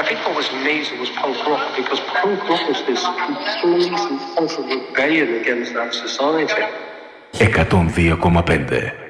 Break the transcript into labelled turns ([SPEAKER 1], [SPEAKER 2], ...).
[SPEAKER 1] think what was amazing was punk rock, because punk rock was this complete and utter rebellion against that society.
[SPEAKER 2] 102,5